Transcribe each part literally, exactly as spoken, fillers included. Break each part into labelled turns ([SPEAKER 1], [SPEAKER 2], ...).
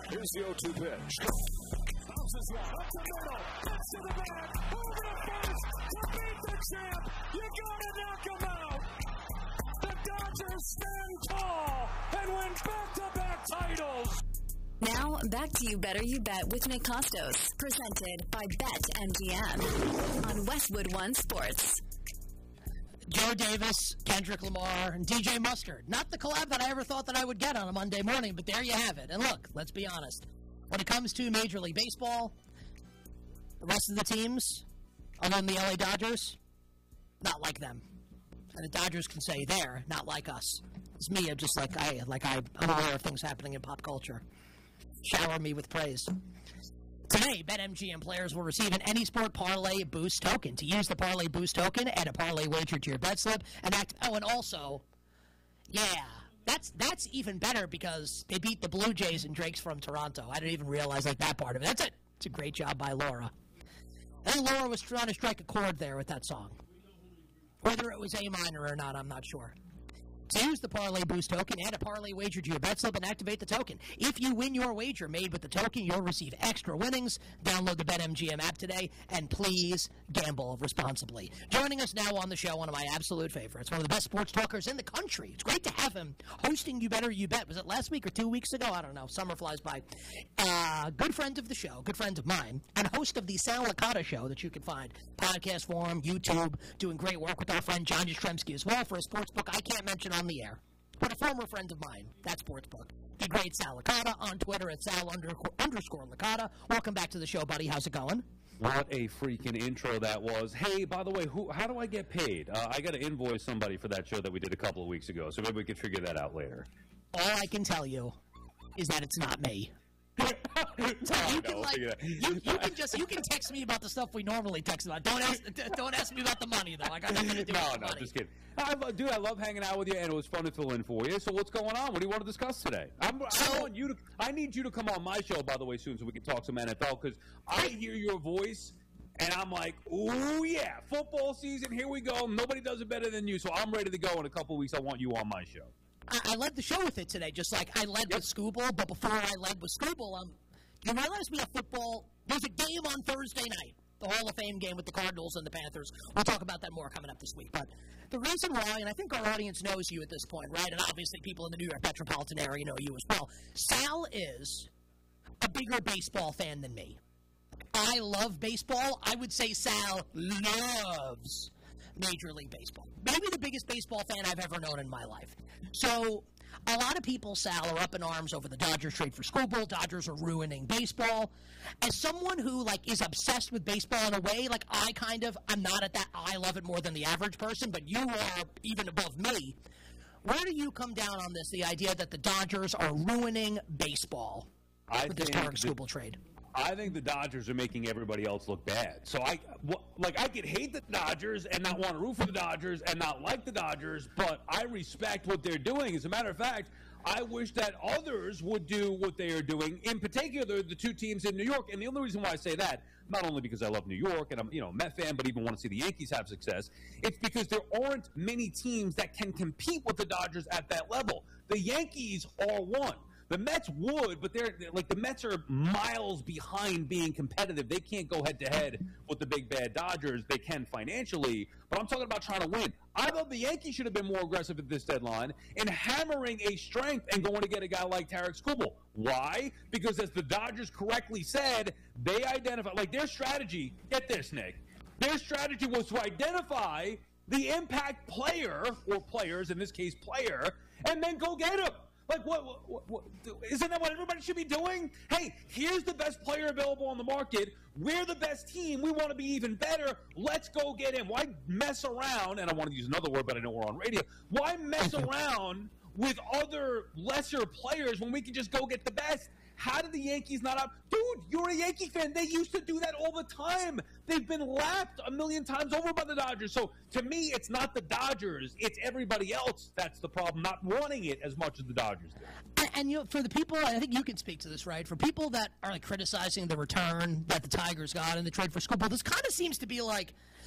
[SPEAKER 1] Here's the oh two pitch. Bounces one up the middle. Gets to the bag. Over to first. To beat the champ. You gotta knock him out. The Dodgers stand tall and win back-to-back titles.
[SPEAKER 2] Now, back to You Better You Bet with Nick Costos, presented by BetMGM on Westwood One Sports.
[SPEAKER 3] Joe Davis, Kendrick Lamar, and D J Mustard. Not the collab that I ever thought that I would get on a Monday morning, but there you have it. And look, let's be honest. When it comes to Major League Baseball, the rest of the teams, other than the L A Dodgers, not like them. And the Dodgers can say they're not like us. It's me, I'm just like I, like I, I'm aware of things happening in pop culture. Shower me with praise. Today, BetMGM players will receive an AnySport Parlay Boost token. To use the Parlay Boost token, add a parlay wager to your bet slip, and act. Oh, and also, yeah, that's that's even better because they beat the Blue Jays and Drake's from Toronto. I didn't even realize like that part of it. That's it. It's a great job by Laura. I think Laura was trying to strike a chord there with that song. Whether it was A minor or not, I'm not sure. To use the Parlay Boost token, add a parlay wager to your bet slip and activate the token. If you win your wager made with the token, you'll receive extra winnings. Download the BetMGM app today, and please gamble responsibly. Joining us now on the show, one of my absolute favorites, one of the best sports talkers in the country. It's great to have him hosting You Better You Bet. Was it last week or two weeks ago? I don't know. Summer flies by. Uh, good friend of the show, good friend of mine, and host of the Sal Licata Show that you can find podcast form, YouTube, doing great work with our friend John Jastrzemski as well for a sports book I can't mention on the air, but a former friend of mine, that sportsbook. The great Sal Licata on Twitter at Sal under, underscore Licata. Welcome back to the show, buddy. How's it going?
[SPEAKER 4] What a freaking intro that was. Hey, by the way, who? How do I get paid? Uh, I got to invoice somebody for that show that we did a couple of weeks ago, so maybe we could figure that out later.
[SPEAKER 3] All I can tell you is that it's not me. So you can like you, you can just you can text me about the stuff we normally text about. Don't ask don't ask me about the money though. I got nothing to do
[SPEAKER 4] no,
[SPEAKER 3] with the
[SPEAKER 4] no,
[SPEAKER 3] money.
[SPEAKER 4] just kidding. I love, dude, I love hanging out with you, and it was fun to fill in for you. So what's going on? What do you want to discuss today? I'm, I want you to. I need you to come on my show, by the way, soon, so we can talk some N F L because I hear your voice. And I'm like, ooh, yeah, football season, here we go. Nobody does it better than you, so I'm ready to go. In a couple of weeks, I want you on my show.
[SPEAKER 3] I, I led the show with it today, just like I led yep. with Scooble. But before I led with Scooble, um, you realize we have football. There's a game on Thursday night, the Hall of Fame game with the Cardinals and the Panthers. We'll talk about that more coming up this week. But the reason why, and I think our audience knows you at this point, right? And obviously people in the New York metropolitan area know you as well. Sal is a bigger baseball fan than me. I love baseball. I would say Sal loves Major League Baseball. Maybe the biggest baseball fan I've ever known in my life. So a lot of people, Sal, are up in arms over the Dodgers trade for Scooble. Dodgers are ruining baseball. As someone who, like, is obsessed with baseball in a way, like, I kind of, I'm not at that, I love it more than the average person, but you are even above me. Where do you come down on this, the idea that the Dodgers are ruining baseball
[SPEAKER 4] I
[SPEAKER 3] with this Tarik Skubal trade?
[SPEAKER 4] I think the Dodgers are making everybody else look bad. So I, like, I could hate the Dodgers and not want to root for the Dodgers and not like the Dodgers, but I respect what they're doing. As a matter of fact, I wish that others would do what they are doing. In particular, the two teams in New York. And the only reason why I say that, not only because I love New York and I'm, you know, a Met fan, but even want to see the Yankees have success, it's because there aren't many teams that can compete with the Dodgers at that level. The Yankees are one. The Mets would, but they're like the Mets are miles behind being competitive. They can't go head to head with the big bad Dodgers. They can financially, but I'm talking about trying to win. I thought the Yankees should have been more aggressive at this deadline in hammering a strength and going to get a guy like Tarik Skubal. Why? Because as the Dodgers correctly said, they identify like their strategy. Get this, Nick. Their strategy was to identify the impact player or players, in this case, player, and then go get him. Like, what, what, what, isn't that what everybody should be doing? Hey, here's the best player available on the market. We're the best team. We want to be even better. Let's go get him. Why mess around? And I want to use another word, but I know we're on radio. Why mess around with other lesser players when we can just go get the best? How did the Yankees not up? Dude, you're a Yankee fan. They used to do that all the time. They've been lapped a million times over by the Dodgers. So, to me, it's not the Dodgers. It's everybody else that's the problem, not wanting it as much as the Dodgers do.
[SPEAKER 3] And, and you know, for the people, I think you can speak to this, right? For people that are like criticizing the return that the Tigers got in the trade for Skubal, this kind of seems to be like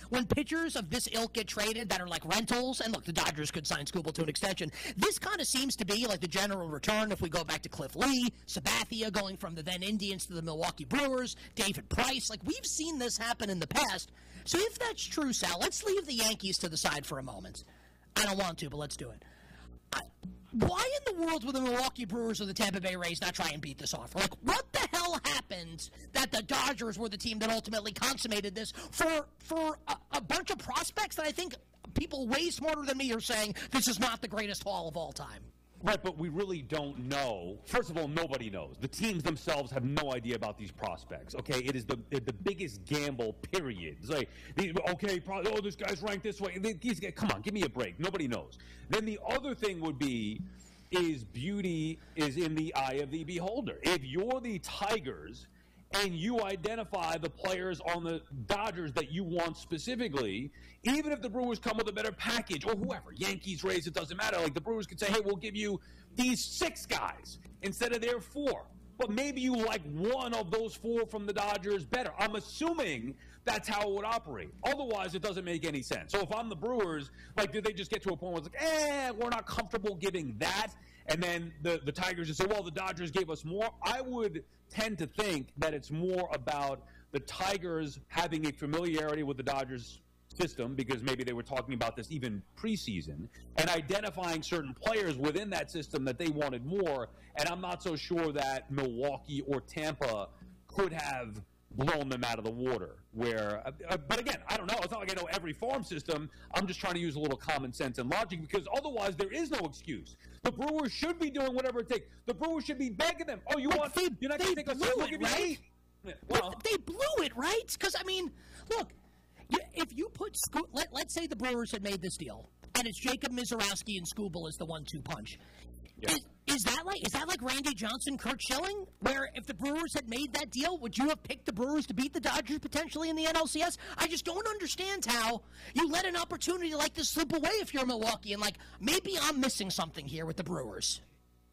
[SPEAKER 3] when pitchers of this ilk get traded that are like rentals, and look, the Dodgers could sign Skubal to an extension, this kind of seems to be like the general return if we go back to Cliff Lee, Sabathia going from the then Indians to the Milwaukee Brewers, David Price. Like, we've seen this happen in the past. So if that's true, Sal, let's leave the Yankees to the side for a moment. I don't want to, but let's do it. I, why in the world would the Milwaukee Brewers or the Tampa Bay Rays not try and beat this offer? Like, what the hell happened that the Dodgers were the team that ultimately consummated this for for a, a bunch of prospects that I think people way smarter than me are saying this is not the greatest haul of all time?
[SPEAKER 4] Right, but we really don't know. First of all, nobody knows. The teams themselves have no idea about these prospects, okay? It is the the biggest gamble, period. It's like, okay, probably, oh, this guy's ranked this way. These guys, come on, give me a break. Nobody knows. Then the other thing would be is beauty is in the eye of the beholder. If you're the Tigers and you identify the players on the Dodgers that you want specifically, even if the Brewers come with a better package, or whoever, Yankees, Rays, it doesn't matter. Like, the Brewers could say, hey, we'll give you these six guys instead of their four. But maybe you like one of those four from the Dodgers better. I'm assuming that's how it would operate. Otherwise, it doesn't make any sense. So if I'm the Brewers, like, did they just get to a point where it's like, eh, we're not comfortable giving that? And then the, the Tigers just say, well, the Dodgers gave us more. I would tend to think that it's more about the Tigers having a familiarity with the Dodgers system, because maybe they were talking about this even preseason, and identifying certain players within that system that they wanted more. And I'm not so sure that Milwaukee or Tampa could have blown them out of the water. Where, uh, but again, I don't know. It's not like I know every farm system. I'm just trying to use a little common sense and logic, because otherwise there is no excuse. The Brewers should be doing whatever it takes. The Brewers should be begging them. Oh, you
[SPEAKER 3] But
[SPEAKER 4] want?
[SPEAKER 3] they-
[SPEAKER 4] You're not
[SPEAKER 3] they
[SPEAKER 4] going to take us?
[SPEAKER 3] blew
[SPEAKER 4] We'll
[SPEAKER 3] it,
[SPEAKER 4] give you
[SPEAKER 3] right?
[SPEAKER 4] eight. Yeah, Well,
[SPEAKER 3] They blew it, right? Because, I mean, look, you, if you put, Sco- let, let's say the Brewers had made this deal, and it's Jacob Mizorowski and Skubal as the one two punch.
[SPEAKER 4] Yeah.
[SPEAKER 3] Is, is that like is that like Randy Johnson, Kurt Schilling, where if the Brewers had made that deal, would you have picked the Brewers to beat the Dodgers potentially in the N L C S? I just don't understand how you let an opportunity like this slip away if you're Milwaukee, and like, maybe I'm missing something here with the Brewers.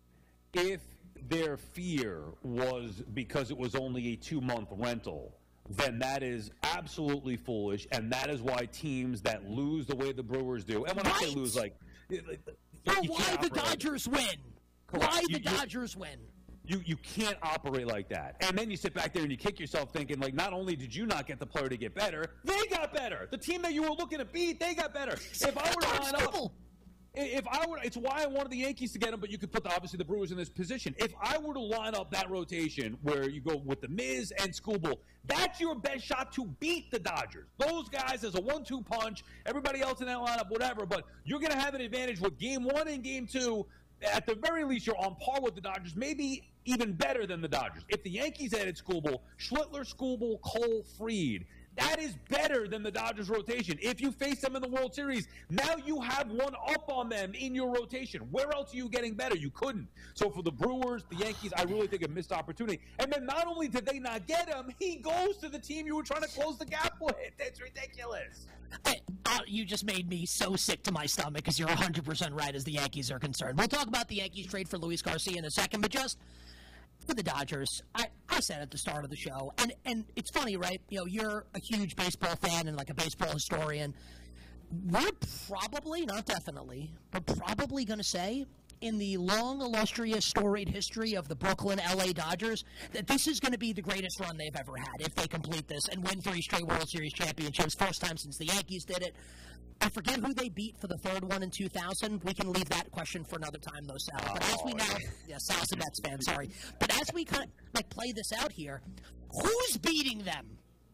[SPEAKER 4] if their fear was because it was only a two-month rental, then that is absolutely foolish, and that is why teams that lose the way the Brewers do, and when I say
[SPEAKER 3] Right.
[SPEAKER 4] lose, like, you-
[SPEAKER 3] Or
[SPEAKER 4] you
[SPEAKER 3] why
[SPEAKER 4] can't
[SPEAKER 3] the
[SPEAKER 4] operate like-
[SPEAKER 3] Dodgers win?
[SPEAKER 4] Correct.
[SPEAKER 3] Why
[SPEAKER 4] You-
[SPEAKER 3] the
[SPEAKER 4] you-
[SPEAKER 3] Dodgers win?
[SPEAKER 4] You you can't operate like that. And then you sit back there and you kick yourself thinking, like, not only did you not get the player to get better, they got better. The team that you were looking to beat, they got better. If I were to line up,
[SPEAKER 3] Skubal.
[SPEAKER 4] if I were, it's why I wanted the Yankees to get him, but you could put the, obviously the Brewers in this position. If I were to line up that rotation where you go with the Miz and Skubal, that's your best shot to beat the Dodgers. Those guys as a one two punch, everybody else in that lineup, whatever, but you're going to have an advantage with game one and game two. At the very least, you're on par with the Dodgers, maybe even better than the Dodgers. If the Yankees added Skubal, Schlittler, Skubal, Cole, Fried, that is better than the Dodgers rotation. If you face them in the World Series, now you have one up on them in your rotation. Where else are you getting better? You couldn't. So for the Brewers, the Yankees, I really think a missed opportunity. And then not only did they not get him, he goes to the team you were trying to close the gap with. That's ridiculous.
[SPEAKER 3] I, uh, you just made me so sick to my stomach because you're one hundred percent right as the Yankees are concerned. We'll talk about the Yankees trade for Luis Garcia in a second, but just for the Dodgers, I, I said at the start of the show, and, and it's funny, right? You know, you're a huge baseball fan and like a baseball historian. We're probably, not definitely, but probably going to say in the long, illustrious, storied history of the Brooklyn L A Dodgers that this is going to be the greatest run they've ever had if they complete this and win three straight World Series championships. First time since the Yankees did it. I forget who they beat for the third one in two thousand. We can leave that question for another time, though, Sal. But as we now, yeah, Sal's a Mets fan, sorry. But as we kind of like play this out here, who's beating them?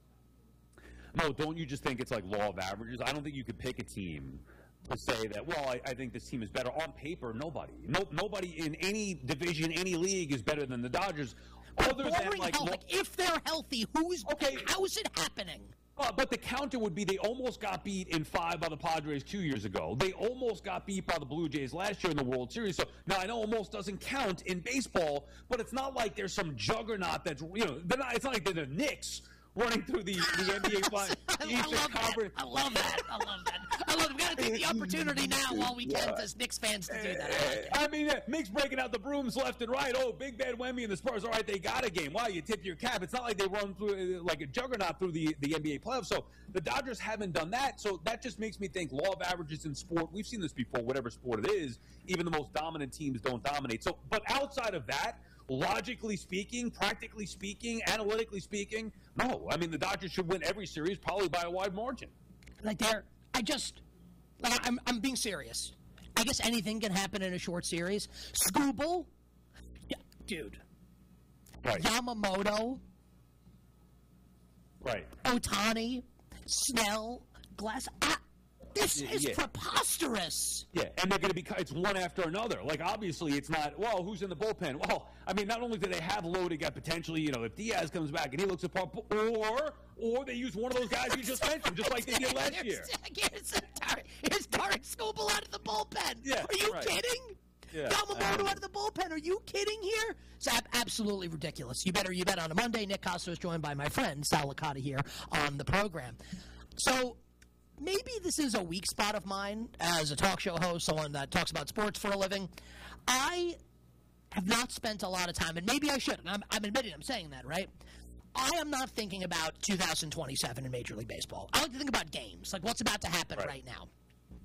[SPEAKER 4] No, don't you just think it's like law of averages? I don't think you could pick a team to say that, well, I, I think this team is better. On paper, nobody. No, nobody in any division, any league is better than the Dodgers. Other than,
[SPEAKER 3] Boring
[SPEAKER 4] like,
[SPEAKER 3] health,
[SPEAKER 4] lo-
[SPEAKER 3] like, if they're healthy, who's
[SPEAKER 4] Okay.
[SPEAKER 3] how is it happening?
[SPEAKER 4] Uh, but the counter would be they almost got beat in five by the Padres two years ago. They almost got beat by the Blue Jays last year in the World Series. So now I know almost doesn't count in baseball, but it's not like there's some juggernaut that's, you know, they're not, it's not like they're the Knicks running through the, the N B A finals.
[SPEAKER 3] I, I love that. I love that. I love that. I love. We've got to take the opportunity now while we can, as Knicks fans, to do that.
[SPEAKER 4] I mean, uh, Knicks breaking out the brooms left and right. Oh, Big Bad Wemby and the Spurs. All right, they got a game. Wow, you tip your cap. It's not like they run through uh, like a juggernaut through the, the N B A playoffs. So the Dodgers haven't done that. So that just makes me think law of averages in sport. We've seen this before, whatever sport it is. Even the most dominant teams don't dominate. So, but outside of that, logically speaking, practically speaking, analytically speaking, no. I mean, the Dodgers should win every series, probably by a wide margin.
[SPEAKER 3] Like they're, I just, like I'm, I'm being serious. I guess anything can happen in a short series. Scooble, yeah, dude.
[SPEAKER 4] Right.
[SPEAKER 3] Yamamoto.
[SPEAKER 4] Right.
[SPEAKER 3] Ohtani, Snell, Glass. Ah, this
[SPEAKER 4] Yeah,
[SPEAKER 3] is
[SPEAKER 4] yeah.
[SPEAKER 3] preposterous.
[SPEAKER 4] Yeah, and they're going to be, it's one after another. Like, obviously, it's not, well, who's in the bullpen? Well, I mean, not only do they have loaded guy potentially, you know, if Diaz comes back and he looks apart, or, or they use one of those guys you just mentioned, just like they did last year.
[SPEAKER 3] Here's, here's Tarek Scooble out of the bullpen.
[SPEAKER 4] Yeah,
[SPEAKER 3] Are you
[SPEAKER 4] right.
[SPEAKER 3] kidding?
[SPEAKER 4] Yeah,
[SPEAKER 3] Yamamoto
[SPEAKER 4] um,
[SPEAKER 3] out of the bullpen. Are you kidding here? It's ab- absolutely ridiculous. You better you bet on a Monday. Nick Costa is joined by my friend Sal Licata here on the program. So maybe this is a weak spot of mine as a talk show host, someone that talks about sports for a living. I have not spent a lot of time, and maybe I should, and I'm, I'm admitting I'm saying that, right? I am not thinking about two thousand twenty-seven in Major League Baseball. I like to think about games, like what's about to happen right,
[SPEAKER 4] Right.
[SPEAKER 3] now.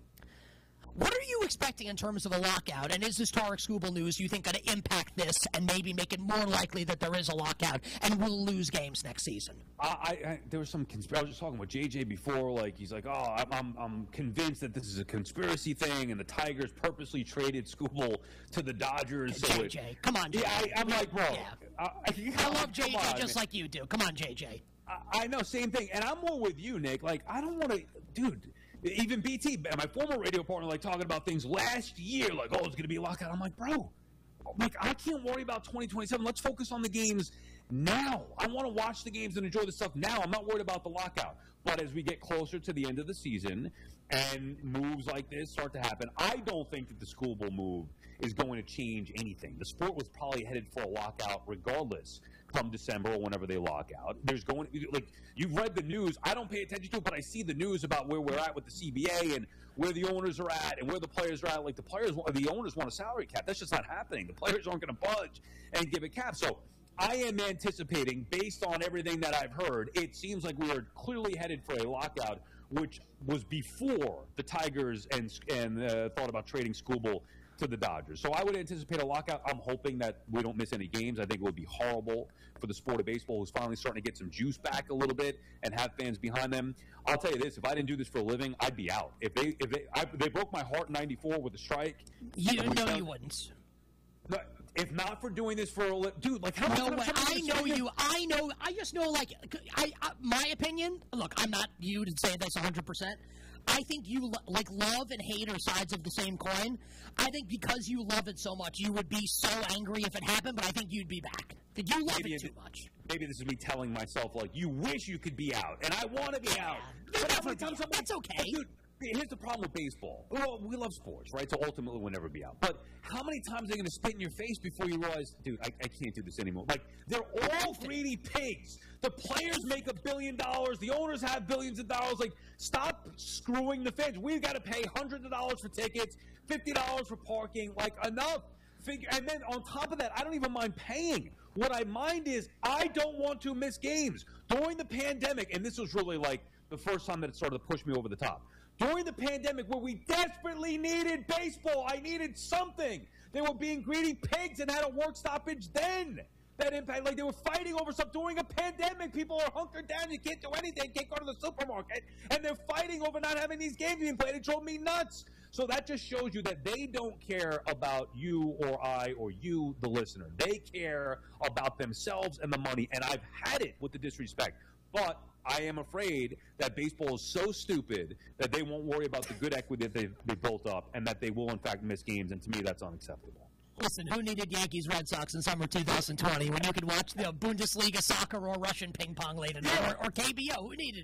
[SPEAKER 3] What are you expecting in terms of a lockout? And is this Tarek Scooble news, you think, going to impact this and maybe make it more likely that there is a lockout and we'll lose games next season?
[SPEAKER 4] I, I, I there was some conspiracy. I was just talking with J J before. Like he's like, oh, I'm, I'm, I'm convinced that this is a conspiracy thing, and the Tigers purposely traded Scooble to the Dodgers.
[SPEAKER 3] J
[SPEAKER 4] So
[SPEAKER 3] J,
[SPEAKER 4] it,
[SPEAKER 3] come on, J J.
[SPEAKER 4] yeah, I, I'm like, bro.
[SPEAKER 3] Yeah.
[SPEAKER 4] I, I,
[SPEAKER 3] I love J J
[SPEAKER 4] come on,
[SPEAKER 3] just
[SPEAKER 4] man.
[SPEAKER 3] like you do. Come on, J J.
[SPEAKER 4] I, I know, same thing. And I'm more with you, Nick. Like, I don't want to, dude. Even B T, my former radio partner, like talking about things last year, like, oh, it's going to be a lockout. I'm like, bro, like, I can't worry about twenty twenty-seven. Let's focus on the games now. I want to watch the games and enjoy the stuff now. I'm not worried about the lockout. But as we get closer to the end of the season and moves like this start to happen, I don't think that the Scooble move is going to change anything. The sport was probably headed for a lockout regardless come December or whenever they lock out. There's going – like, you've read the news. I don't pay attention to it, but I see the news about where we're at with the C B A and where the owners are at and where the players are at. Like, the players – the owners want a salary cap. That's just not happening. The players aren't going to budge and give a cap. So I am anticipating, based on everything that I've heard, it seems like we are clearly headed for a lockout, which was before the Tigers and and uh, thought about trading Scooble to the Dodgers. So I would anticipate a lockout. I'm hoping that we don't miss any games. I think it would be horrible for the sport of baseball, who's finally starting to get some juice back a little bit and have fans behind them. I'll tell you this: if I didn't do this for a living, I'd be out. If they if they I, they broke my heart in ninety-four with the strike.
[SPEAKER 3] You know you wouldn't.
[SPEAKER 4] No, if not for doing this for a li- dude, like how much?
[SPEAKER 3] No way. I know you. I know. I just know, like, I, I. My opinion. Look, I'm not you to say this one hundred percent. I think you lo- like love and hate are sides of the same coin. I think because you love it so much, you would be so angry if it happened. But I think you'd be back. That you love
[SPEAKER 4] Maybe
[SPEAKER 3] it too
[SPEAKER 4] it-
[SPEAKER 3] much.
[SPEAKER 4] Maybe this is me telling myself, like, you wish you could be out, and I want to be out.
[SPEAKER 3] You'll
[SPEAKER 4] But how
[SPEAKER 3] never
[SPEAKER 4] many
[SPEAKER 3] be
[SPEAKER 4] times
[SPEAKER 3] out.
[SPEAKER 4] I'm-
[SPEAKER 3] That's okay.
[SPEAKER 4] Dude, here's the problem with baseball. Well, we love sports, right? So ultimately, we'll never be out. But how many times are they going to spit in your face before you realize, dude, I, I can't do this anymore? Like, they're all greedy pigs. The players make a billion dollars. The owners have billions of dollars. Like, stop screwing the fans. We've got to pay hundreds of dollars for tickets, fifty dollars for parking. Like, enough. Figure. And then on top of that, I don't even mind paying. What I mind is I don't want to miss games. During the pandemic, and this was really like the first time that it started to push me over the top. During the pandemic, where we desperately needed baseball, I needed something. They were being greedy pigs and had a work stoppage then. That impact, like they were fighting over stuff during a pandemic. People are hunkered down. You can't do anything. Can't go to the supermarket. And they're fighting over not having these games being played. It drove me nuts. So that just shows you that they don't care about you or I or you, the listener. They care about themselves and the money. And I've had it with the disrespect. But I am afraid that baseball is so stupid that they won't worry about the good equity that they've, they've built up and that they will, in fact, miss games. And to me, that's unacceptable.
[SPEAKER 3] Listen, who needed Yankees Red Sox in summer two thousand twenty when you could watch the Bundesliga soccer or Russian ping pong late at night or, or K B O? Who needed it?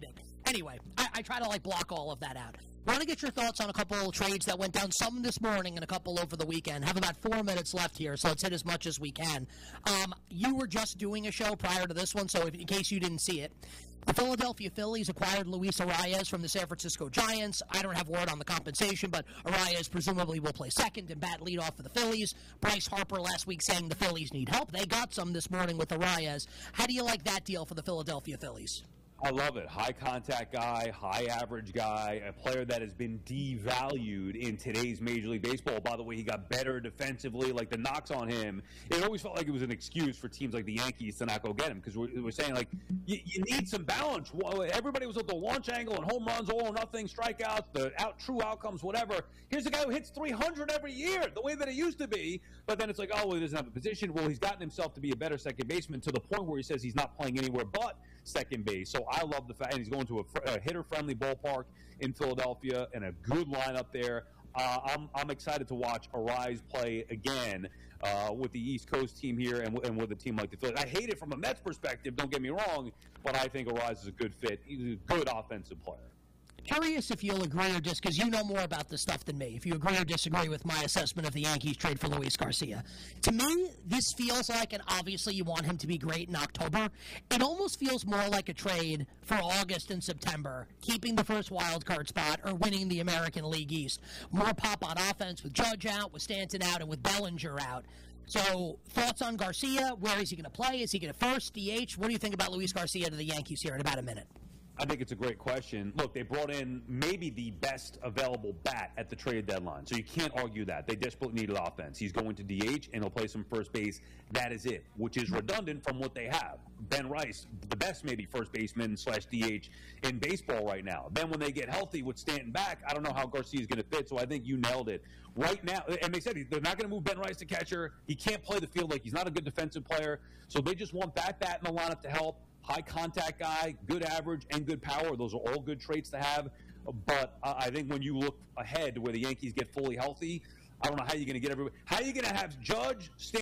[SPEAKER 3] Anyway, I, I try to, like, block all of that out. I want to get your thoughts on a couple of trades that went down, some this morning and a couple over the weekend. Have about four minutes left here, so let's hit as much as we can. Um, you were just doing a show prior to this one, so if, in case you didn't see it, the Philadelphia Phillies acquired Luis Arias from the San Francisco Giants. I don't have word on the compensation, but Arias presumably will play second and bat leadoff for the Phillies. Bryce Harper last week saying the Phillies need help. They got some this morning with Arias. How do you like that deal for the Philadelphia Phillies?
[SPEAKER 4] I love it. High contact guy, high average guy, a player that has been devalued in today's Major League Baseball. By the way, he got better defensively. Like, the knocks on him, it always felt like it was an excuse for teams like the Yankees to not go get him, because we're, we're saying, like, you, you need some balance. Everybody was at the launch angle and home runs, all or nothing, strikeouts, the out true outcomes, whatever. Here's a guy who hits three hundred every year, the way that it used to be. But then it's like, oh, well, he doesn't have a position. Well, he's gotten himself to be a better second baseman to the point where he says he's not playing anywhere but second base. So I love the fact, and he's going to a, fr- a hitter-friendly ballpark in Philadelphia and a good lineup there. Uh, I'm I'm excited to watch Arias play again uh, with the East Coast team here and, and with a team like the Phillies. I hate it from a Mets perspective, don't get me wrong, but I think Arias is a good fit. He's a good offensive player.
[SPEAKER 3] Curious if you'll agree or just because you know more about this stuff than me, if you agree or disagree with my assessment of the Yankees trade for Luis Garcia. To me, this feels like, and obviously you want him to be great in October, it almost feels more like a trade for August and September, keeping the first wild card spot or winning the American League East. More pop on offense with Judge out, with Stanton out, and with Bellinger out. So, thoughts on Garcia? Where is he going to play? Is he going to first, D H? What do you think about Luis Garcia to the Yankees here in about a minute?
[SPEAKER 4] I think it's a great question. Look, they brought in maybe the best available bat at the trade deadline, so you can't argue that. They desperately needed offense. He's going to D H, and he'll play some first base. That is it, which is redundant from what they have. Ben Rice, the best maybe first baseman slash D H in baseball right now. Then when they get healthy with Stanton back, I don't know how Garcia's going to fit, so I think you nailed it. Right now, and they said they're not going to move Ben Rice to catcher. He can't play the field, like he's not a good defensive player, so they just want that bat in the lineup to help. High contact guy, good average, and good power. Those are all good traits to have. But uh, I think when you look ahead where the Yankees get fully healthy, I don't know how you're going to get everybody. How are you going to have Judge stay?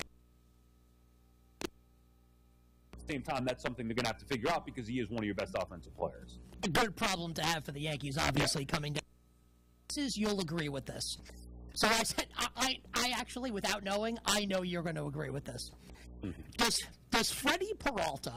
[SPEAKER 4] At the same time, that's something they're going to have to figure out because he is one of your best offensive players.
[SPEAKER 3] A good problem to have for the Yankees, obviously, yeah. coming down. This is, you'll agree with this. So I said, I, I, I actually, without knowing, I know you're going to agree with this. Mm-hmm. Does, does Freddie Peralta...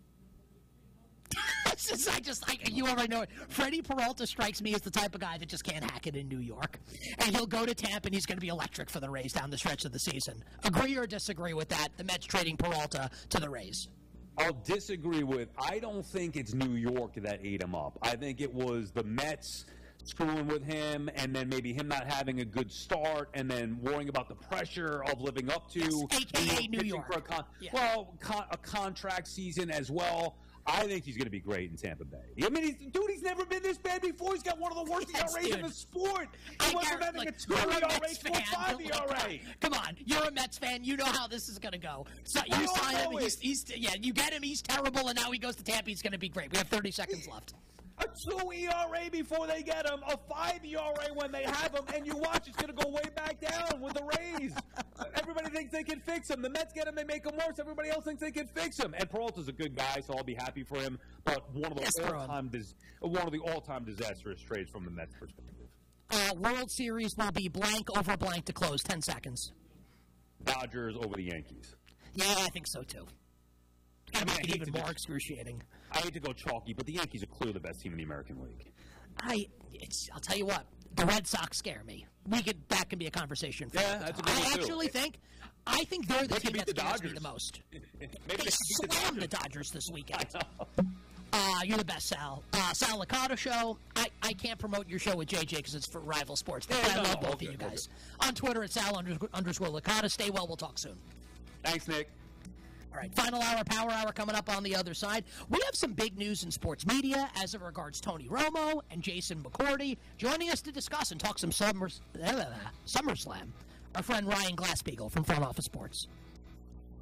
[SPEAKER 3] Just, I just, I, you already know it. Freddie Peralta strikes me as the type of guy that just can't hack it in New York. And he'll go to Tampa and he's going to be electric for the Rays down the stretch of the season. Agree or disagree with that, the Mets trading Peralta to the Rays?
[SPEAKER 4] I'll disagree with, I don't think it's New York that ate him up. I think it was the Mets screwing with him and then maybe him not having a good start and then worrying about the pressure of living up to.
[SPEAKER 3] Yes, A K A New York.
[SPEAKER 4] For a con-
[SPEAKER 3] yeah.
[SPEAKER 4] Well, con- a contract season as well. I think he's going to be great in Tampa Bay. I mean, he's, dude, he's never been this bad before. He's got one of the worst yes, E R As dude. in the sport. He went from having like, a two E R A to a five E R A.
[SPEAKER 3] Come on, you're a Mets fan. You know how this is going to go. So you sign him. He's, he's, yeah, you get him. He's terrible, and now he goes to Tampa. He's going to be great. We have thirty seconds left.
[SPEAKER 4] A two E R A before they get him, a five E R A when they have him, and you watch, it's going to go way back down with the Rays. Everybody thinks they can fix him. The Mets get him, they make him worse. Everybody else thinks they can fix him. And Peralta's a good guy, so I'll be happy for him. But one of the yes, all-time dis- one of the all-time disastrous trades from the Mets perspective.
[SPEAKER 3] Uh, World Series will be blank over blank to close. Ten seconds.
[SPEAKER 4] Dodgers over the Yankees.
[SPEAKER 3] Yeah, I think so too. I mean, make it even more go, excruciating.
[SPEAKER 4] I hate to go chalky, but the Yankees are clearly the best team in the American League.
[SPEAKER 3] I, it's, I'll tell you what, the Red Sox scare me. We could that can be a conversation. For
[SPEAKER 4] yeah, that's a good
[SPEAKER 3] I
[SPEAKER 4] one
[SPEAKER 3] actually
[SPEAKER 4] too.
[SPEAKER 3] think, I think they're the
[SPEAKER 4] they
[SPEAKER 3] team that
[SPEAKER 4] the
[SPEAKER 3] scares
[SPEAKER 4] Dodgers.
[SPEAKER 3] me the most.
[SPEAKER 4] Maybe
[SPEAKER 3] they
[SPEAKER 4] they
[SPEAKER 3] slammed the Dodgers. the Dodgers this weekend. Uh, you're the best, Sal. Uh, Sal Licata Show. I, I can't promote your show with J J because it's for rival sports. But
[SPEAKER 4] yeah,
[SPEAKER 3] I
[SPEAKER 4] no,
[SPEAKER 3] love
[SPEAKER 4] no,
[SPEAKER 3] both
[SPEAKER 4] okay,
[SPEAKER 3] of you guys.
[SPEAKER 4] Okay.
[SPEAKER 3] On Twitter at Sal underscore, underscore Licata. Stay well. We'll talk soon.
[SPEAKER 4] Thanks, Nick.
[SPEAKER 3] All right, final hour, power hour coming up on the other side. We have some big news in sports media as it regards Tony Romo and Jason McCourty joining us to discuss and talk some Summers, uh, SummerSlam. Our friend Ryan Glasspiegel from Front Office Sports.